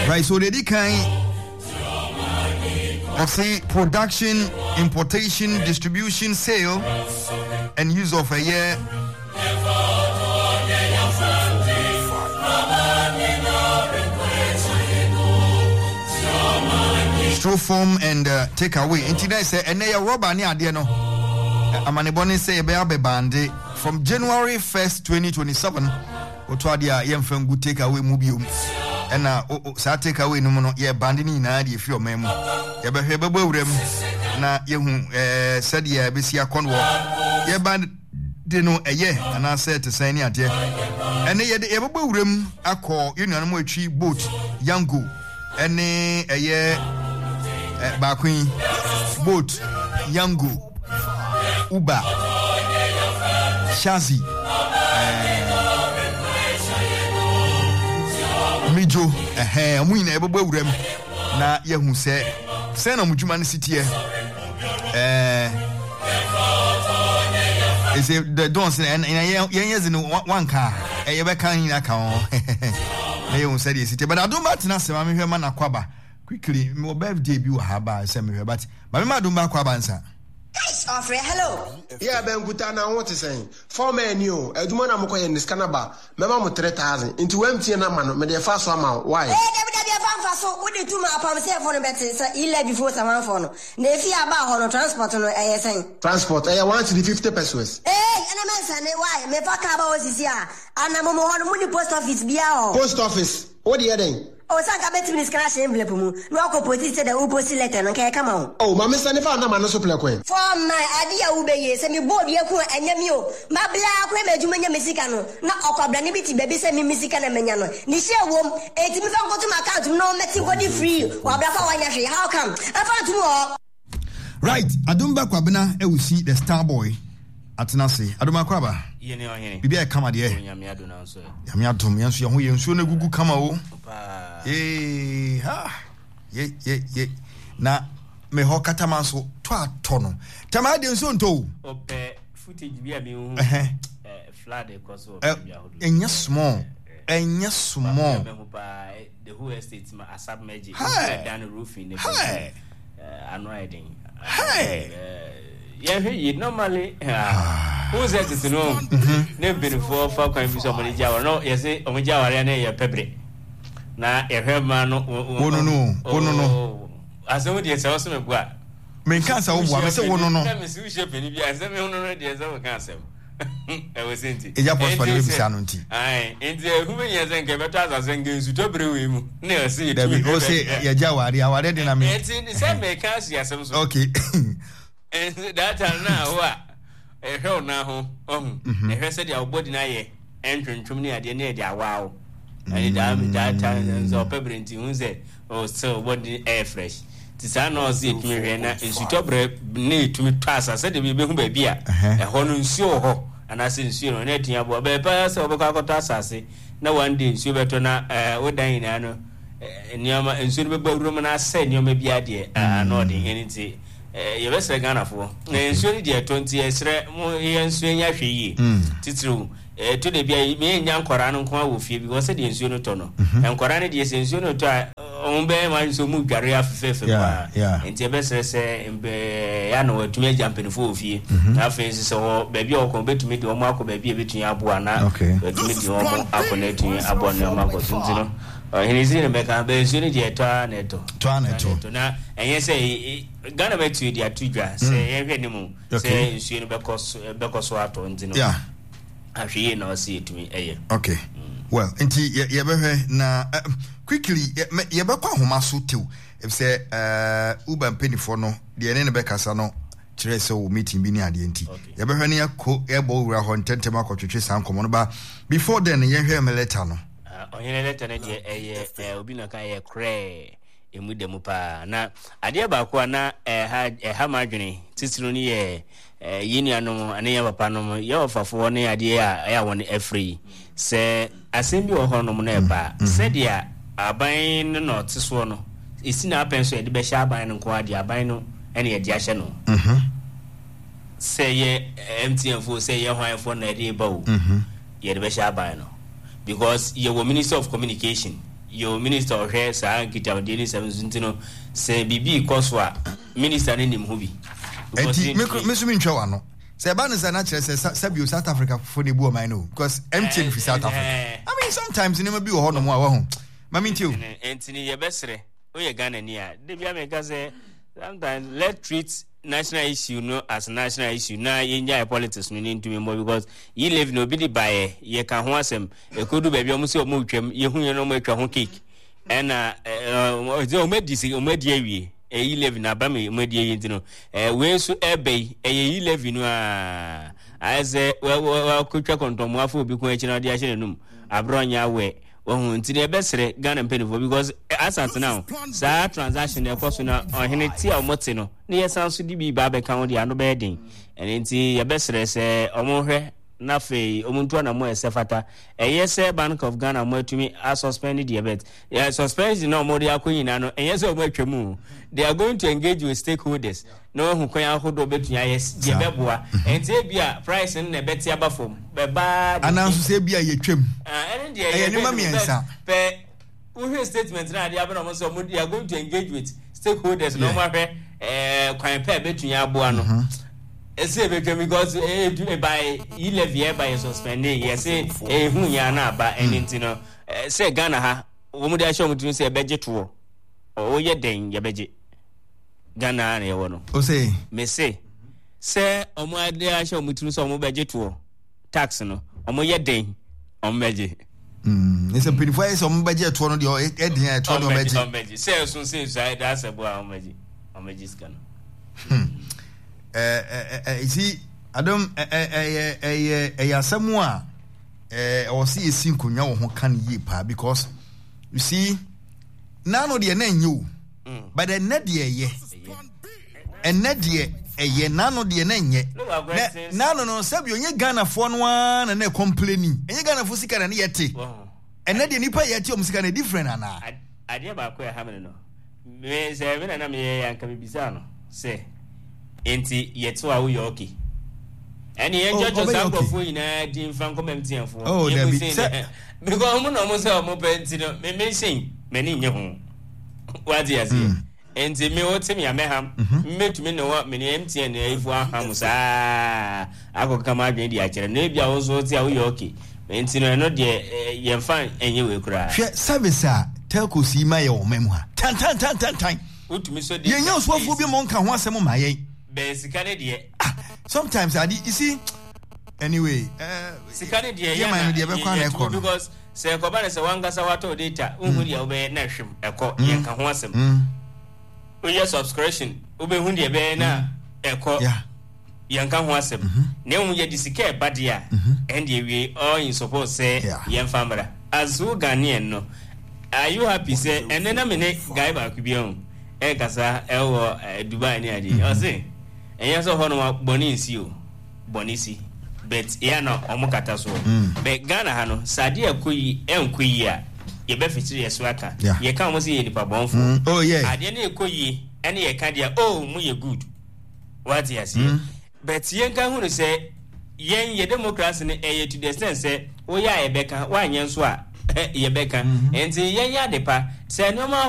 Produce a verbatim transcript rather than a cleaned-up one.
Right, so they kind of say production, importation, distribution, sale, and use of a year. Straw form and uh, take away. And today say, and they are rubber near the no. Amaneboni say, be a band from January first, twenty twenty-seven. Otwadia yem fem good take away mubium. And uh, oh, sa take away no no ye bandini na di fi o memu. Ye be hwebe bawrem na ye hu eh said ye be sia konwo. Ye band de no eye ana say to say ni ade. Ene ye de ye bawrem akọ union mo atwi boat yango. Ene eye ba queen boat yango uba shazi mijo eh omu ina ebebo awuram na yehu se se na mujuma ne sitie eh is the don't say and yen yen no one car eh ye be kan ina kan na yehu se die sitie but adom batena se ma me hwe ma na kwaba quickly my birthday bi wa haba se me hwe but ma me ma adom ba kwaba nsa. Guys, Offrey, hello. Yeah, Ben Gutana, what is saying? Four men, you, a woman, I'm going in this canaba, Mamma three thousand, into empty and a man, may they fast one out. Why? Hey, David, so what did you make upon myself for the better? He led before someone for no. They fear about on transport on A S N. Transport, I want to the fifty pesos. Hey, and a man said, why? Me pack about is here, and I'm on money post office, be out. Post office, what are you doing? Oh, Saka bet me scratch envelope. No opposite the Uposi letter, okay, come on. Oh, Mamma Sanifa, no man, no supply. For my idea, Ube, send me board, you and Yamio. My black women, Jumania Mexicano, not Okablanibiti, baby, send me Mexican and Menano. Nisha womb, eighty million go to my account, no Mexico free, or Black. How come? I found two more. Right, Adumba Kwabena, I will see the star boy at Nasi. Aduma Kwaba. Bibi I come at the air. Yamiatum, Yansu, who you soon a Google come out. Eh, ha, ye, ye, ye. Na me ho katamaso to atono. Tamadi nso nto. Ope footage bi abi hu. Eh, flood e koso. Enya small. Enya small. The whole estate ma asab meji. Down roofing. Hey. Anoiding. Hey. Yeah, he normally who's that to know? Never been for for can be somebody jawa. No, you say o jawa ya na ya pebre. Na ehwe ma no wo no no wo no no aso de se oso me bua me kan sa wo bua me se wo no no me se wo shepe ni bia se me wo no no de se wo kan asem e wo senti e ja post for the bisa no nti ai enti ehwe me ye se nke beto asase nke nsu to bre we mu na o se da bi o se ya ja wari aware de na me enti se me kan si asem so okay and that na wa ehwe na ho ohun ehwe se de obodi na ye entwentwum ni ade na de awa and that that time so pebrenty who say oh so what the air fresh tisa no see it me na ensutobre na etumi twasa say de be hu ba bia e ho no nsuo ho ana se nsuo no na etia bo be pa se obekwa akota asase na one day nsuo beto na eh wodan na no nioma nsuo no be bawrum na ase nioma bia de na odi eniti eh ye be se Ghana fo na nsuo ni de twenty esre mo ye nsuo nya hwe yi titru eh to de bia me nya nkora no nko awo fie because the nsuo no to no nkora no de nsuo no to on be ma nsuo mu dware afefefe kwa enti e be sere se mbe ya no watumi ajampeni fo ofie na fa nsi se ho ba bia okon betumi de omo akọ ba bia betumi abo ana betumi de omo akọ na etumi abo na omo akọ tunti no hinisi ne be kan be nsuo no de to na to to na to na enye se Ghana betu de atudwa se ye hwe ni mu se nsuo no be koso be koso ato nti no ahwe na o see etumi eye okay well enti ye be hwe na quickly ye be kwa homa so tew if say uh uba mpenifo no de ne ne be kasa no kire se o meeting bi ni ade enti ye be hwe ne yakọ e bo wura ho ntentem akotwetwe san komo no ba before then ye hwe me letter no onye letter ne de eye obi na kan ye kre emu de mu pa na ade ba ko na ha ha madwene titiro ni ye yini anom ane ya papa nom ya ofafo ne ade ya ya won afri se asembi wo honom na eba se dia aban no teso no esi na apenso ye de be sha aban no ko ade aban no ene ye de ahye no mhm se ye M T N fo se ye hwan fo na de ba o mhm ye de be sha aban no because ye wo Minister of Communication your minister or hair sa kita o daily service ntino se bibi koswa minister ne nim ho bi enti me so mi ntwa wa no se ba ne sa na kire se sabio South Africa for ne bu o man no because M T N fi South Africa I mean sometimes ne ma bi o ho no mo a wa ho ma mi ntio enti ne ye besere o ye Ghana ni a de bia me ka say sometimes let's treat national issue no as national issue na yenja politics no into me more because you live no be the buy ye kan ho asem e kodu ba bia mo se o mo twam ye hu ye no mo atwa ho cake ena o me disi o me di awie e you live na ba me mo di yin no e we so ebe e ye you live no a as e wa kotwa kontomo afo obi ko achi na de ahye nenum abronya we ohun ntine besere Ghana penifo because as at now sa transaction e koso na ohene ti a omote no na yesan so di bi ba be kan wo dia no be den ene nti ye besere se omonhwe na fe omuntu na mo esefata e yese Bank of Ghana mo atumi a suspend the bet yeah suspend no mo dia konyina no e yese o mo atwamu they are going to engage with stakeholders no hu kwan ahodo betua yes je beboa enti e bia price na beti aba fom be ba ananso se bia ye twam ah ene dia ye nyuma miensa pe we statement na dia na mo so mo they are going to engage with stakeholders no mo hwe eh kwan pe betua aboa no ese be because eh by eleven by suspending yes eh hu ya na aba enti no say Ghana ha wo mu dia show mutun say beje to o ye den ye beje Ghana na ye wono o say me say say omo dia show mutun so omo beje to tax no omo ye den omo beje mm ese pinifo ese omo beje to no de e den e to no beje omo beje say so say so that's a boy omo beje omo beje scan eh eh eh isi adam eh eh eh eh yasamu a eh o si esi nkonwa wo ho kan yi pa because you see nano de na nyu but the net de ye en net de eye nano de na nye nano no sabi onye Ghana fo no na na complaining enye Ghana fo sika na ne yete en net de nipa yete o musika na different ana ade ba ko ya hamene no me se me na me yanka bibisa no se enti yeto a wo yo okay any enjoy just out for ina din fan comment yan for oh say because mo no mo say mo penti no me me shin me ni nye ho what you say enti me o temi ameham metumi no wa me ni M T N na ifu aham saa akokka ma adwen di akere na bia wo so ti a wo yo okay enti no no de ye fan enye we kura hwe service a telco si ma ye o memu ha tan tan tan tan tan utumi so de ye nya so afu bi mo nka ho asem ma ye Sikane die. Sometimes I you see anyway uh Sikane die yeah man die be kwa na ekọ because say ko ba say wanga sa wato data unhu die obe na hwem ekọ ye ka ho asem. O ye subscription obe hu die be na ekọ yeah ye ka ho asem. Na hu ye disike ba dia and ye we all in suppose say ye famra as who Ghanaian no are you happy say enena me ne guy ba ku bi on e kasa e wo Dubai ni adi o say enye so hono boni nsi o boni si but ya no omukata so be Ghana ha no sade akoyi enkoyi a ye be fitiri yeso aka ye kan mo se ye nipa bonfo oh yeah ade na ekoyi ene ye ka dia oh mu ye good what you see but ye kan hu no say yen ye democracy ne e ye to the extent say o ya e beka wa nyen so a ye beka enti yen ya depa say no ma